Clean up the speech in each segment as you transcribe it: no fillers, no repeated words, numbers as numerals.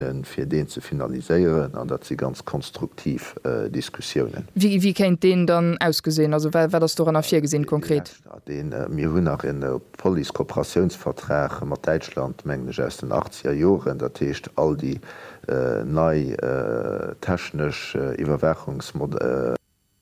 für den zu finalisieren und dat sie ganz konstruktiv Diskussionen. Wie kennt den dann ausgesehen? Also wer das doch an der 4 gesehen konkret? Den mir hun nach in Polizeikooperationsvertrag mat Deutschland mengg aus den 80er Jahren, dat techt all die nei technisch Überwachungsmodell.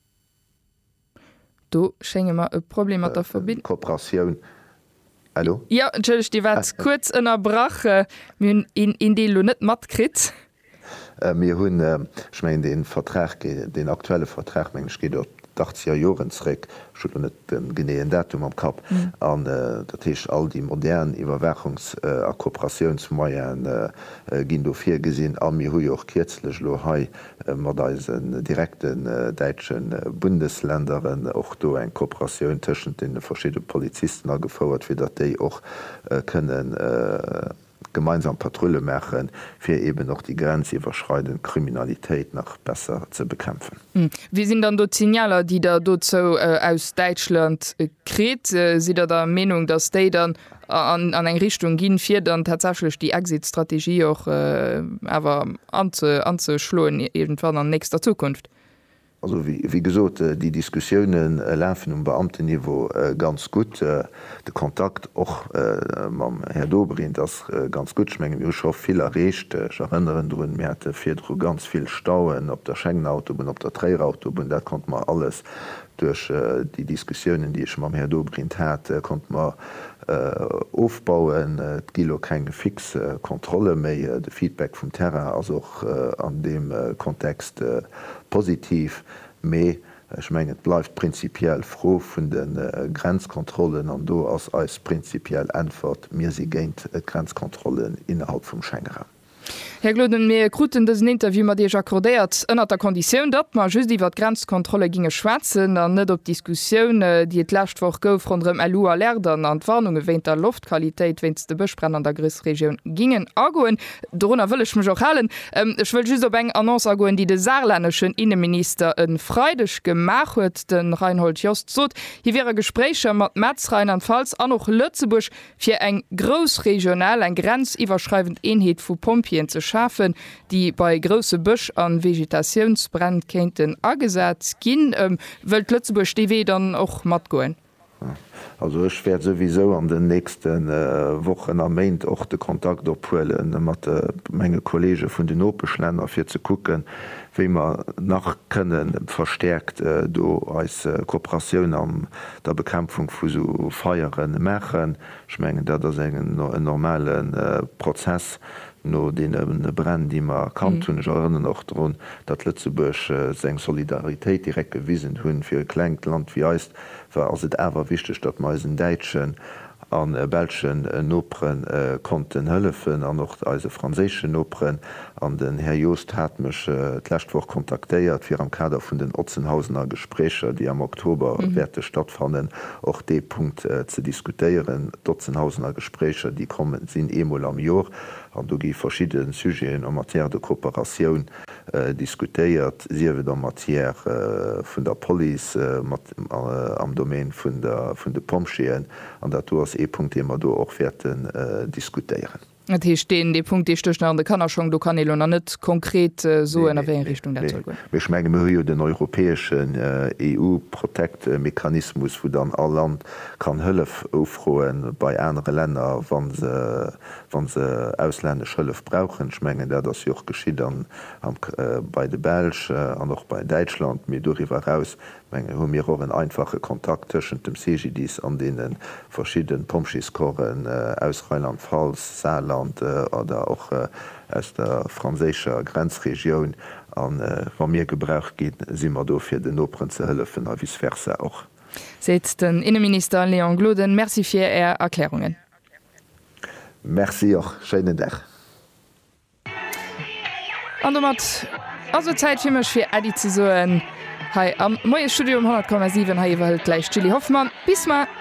Du schennge mal e Problem mat der Verbindung. Kooperation. Hallo? Ja, die war kurz ënnerbrach in de lo net mat krit. Mir hunn schmeint den Vertrag den aktuelle Vertrag mengg geht dort 80er Jorenreck net den geneen Datum am Kap an dat hiech all die modernen Iwerwerchungs a Kooperationsmeien ginn do fir gesinn a mir hui och kirzlech lo hai mat en direkten deitschen Bundesländeren och do eng Kooperationun tschen den verschiedene Polizisten a gefauerert, wie dat déi och kënnen gemeinsam Patrouille machen, fir eben noch die grenzüberschreitende Kriminalität noch besser zu bekämpfen. Wie sind dann dort Signaler, die da dort so aus Deutschland kriegt? Sie da Meinung, dass die dann an eine Richtung gehen, für dann tatsächlich die Exit-Strategie auch aber anzuschlagen, irgendwann an nächster Zukunft? Also wie gesagt, die Diskussionen laufen Beamtenniveau ganz gut. Der Kontakt auch mit Herr Dobrin, das ganz gut schmengen. Wir schon viel erreicht. Ich erinnere mich, wir hatten früher ganz viel Stauen auf der Schengen-Autobahn, auf der Treiber-Autobahn. Da konnte man alles durch die Diskussionen, die ich mit Herrn Dobrin hatte, konnte man aufbauen. Es gibt auch keine fixe Kontrolle mehr. Das Feedback vom Terrain, also auch an dem Kontext positiv. Mais ich meine, es bleibt prinzipiell froh von den Grenzkontrollen und do als prinzipiell Antwort, wir sind gegen Grenzkontrollen innerhalb vom Schengen-Raum. Herr Gloden, mir kruten das Interview mat Dir akkordiert ënner der Kondition, dat man just iwwer Grenzkontrolle ginge schwätzen, an net op Diskussion, die et Lächtwoch gouf von dem LU Lärden an Warnungen wéint der Luftqualität wenns de Bëchbrenn an der Grissregion gingen agoen. Drnner wëlech mech auch halen. Ich will just op eng Annonce agoen, die de saarländischen Innenminister en freidech gemach huet, den Reinhold Jost zot. Hier wäre Gespräche mat Metz Rheinland-Pfalz an noch Lützebusch fir eng großregional eng grenziwwerschreibend Eenheet vu Pompien zu schaffen, die bei grosse Bëch an Vegetationsbrandkenten agesat ginn, wëlt Lützeburg DW dann och mat goen. Also ich werde sowieso an den nächsten Wochen am Main auch den Kontakt oppuelen mat Menge Kollege vun den Opeschländer fir zu gucken, wie man nach können verstärkt do als Kooperation an der Bekämpfung vu so Feieren Mächen schmengen dat engen normalen Prozess. No den Brenn, die man kann tun erinnern noch daran, dat Lützeburg seg Solidarität direkt gewiesen hunn fir klenkt Land wie eist, war as et ewer wichtig, dat ma en Deitschen an Belschen Nopren konnten hëllefen, an noch als franzéschen Nopren an den Herr Jost hat mech d'Lächtwoch kontaktéiert fir am Kader vun den Otzenhausener Gesprächer, die am Oktober werte stattfannen, och de Punkt ze diskutieren. Otzenhausener Gesprächer, die kommen sinn emol am Jor, an du gi verschiedenen Sujeten am Matière de Kooperation diskutiert, siewe der Matière vun der Police am Domain vun de Pomscheen, an dat du als E-Punkt immer do auch werden diskutieren. Hier stehen die Punkte, die stöchen an der Kannerchung, du kann net konkret so in der Richtung. Wir schmengen den europäischen EU-Protect-Mechanismus, wo dann all Land kann Hëllef aufroen bei andere Länder, wann se ausländisch Hëllef brauchen. Schmengen der das joch geschieht bei de Belg, an noch bei Deutschland, mir darüber raus. Hun mir auch een einfache Kontakt zwischen dem CGDs an denen verschiedenen Pomschiskoren aus Rheinland-Pfalz, Saarland oder auch aus der französischer Grenzregion an wann mir Gebrauch geht, sind wir do für den Opern zu helfen, a vice versa auch. Seht den Innenminister Leon Gloden, merci für Ihre Erklärungen. Merci auch, schönen Tag. Und damit also Zeit für mich für Adi zu sagen. Hi, am Moje Studium 100,7 ha iwwer gleich Julie Hoffmann. Bis mal!